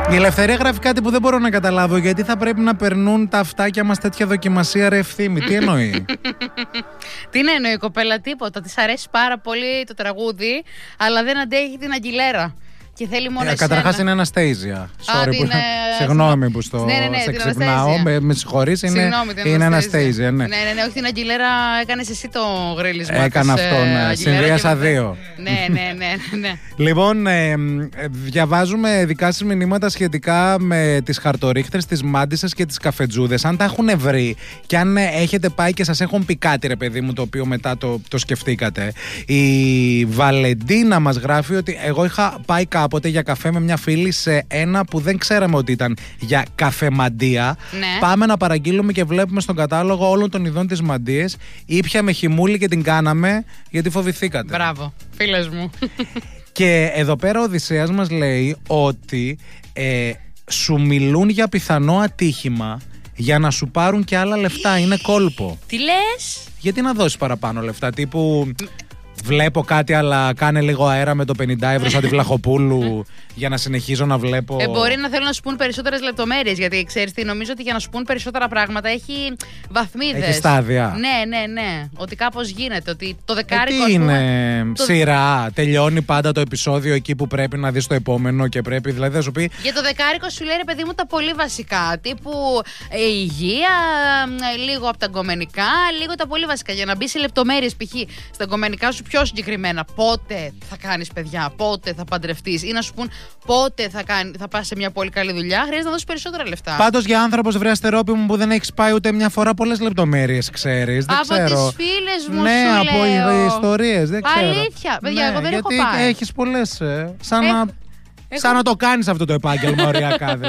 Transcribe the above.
Η Ελευθερία γράφει κάτι που δεν μπορώ να καταλάβω. Γιατί θα πρέπει να περνούν τα αυτάκια μας τέτοια δοκιμασία, ρε Ευθύμη? Τι εννοεί? Τι να εννοεί η κοπέλα? Τίποτα. Της αρέσει πάρα πολύ το τραγούδι, αλλά δεν αντέχει την Αγγιλέρα. Και θέλει μόνο καταρχάς είναι Αναστέιζια. Συγγνώμη που σε ξυπνάω. Με συγχωρείς, είναι Αναστέιζια. Ναι, όχι την Αγγιλέρα, έκανες εσύ το γρίλισμα. Έκανα αυτό, ναι. Συνδύασα δύο. Ναι. Λοιπόν, διαβάζουμε δικά σας μηνύματα σχετικά με τις χαρτορίχτες, τις μάντισσες και τις καφετζούδες. Αν τα έχουν βρει και αν έχετε πάει και σας έχουν πει κάτι, ρε παιδί μου, το οποίο μετά το σκεφτήκατε. Η Βαλεντίνα μας γράφει ότι εγώ είχα πάει κάποτε για καφέ με μια φίλη σε ένα που δεν ξέραμε ότι ήταν για καφεμαντία. Ναι. Πάμε να παραγγείλουμε και βλέπουμε στον κατάλογο όλων των ειδών τις μαντίες. Ήπιαμε χυμούλη και την κάναμε γιατί φοβηθήκατε. Μπράβο, φίλες μου. Και εδώ πέρα ο Οδυσσέας μας λέει ότι σου μιλούν για πιθανό ατύχημα για να σου πάρουν και άλλα λεφτά. Είναι κόλπο. Τι λες? Γιατί να δώσεις παραπάνω λεφτά? Τύπου βλέπω κάτι, αλλά κάνε λίγο αέρα με το 50€ σαν τη Βλαχοπούλου για να συνεχίζω να βλέπω. Μπορεί να θέλουν να σου πούν περισσότερες λεπτομέρειες. Γιατί ξέρεις τι, νομίζω ότι για να σου πούν περισσότερα πράγματα έχει βαθμίδες. Έχει στάδια. Ναι. Ότι κάπως γίνεται. Ότι το δεκάρικο. Τι είναι σειρά? Τελειώνει πάντα το επεισόδιο εκεί που πρέπει να δεις το επόμενο και πρέπει. Δηλαδή θα σου πει. Για το δεκάρικο σου λέει, ρε παιδί μου, τα πολύ βασικά. Τύπου υγεία, λίγο από τα εγκομενικά, λίγο τα πολύ βασικά. Για να μπει σε λεπτομέρειες, π.χ. στα εγκομενικά σου πιο συγκεκριμένα. Πότε θα κάνεις παιδιά, πότε θα παντρευτείς, ή να σου πούν πότε θα πας σε μια πολύ καλή δουλειά, χρειάζεται να δώσεις περισσότερα λεφτά. Πάντως για άνθρωπος, βρε Αστερόπη μου, που δεν έχεις πάει ούτε μια φορά, πολλές λεπτομέρειες ξέρεις. Δεν από ξέρω. τις φίλες μου, ναι, σου από λέω. ιστορίες. Δεν ξέρω. Αλήθεια. Παιδιά, εγώ δεν γιατί έχω πάει. Έχεις πολλές. Σαν να το κάνεις αυτό το επάγγελμα οριακά.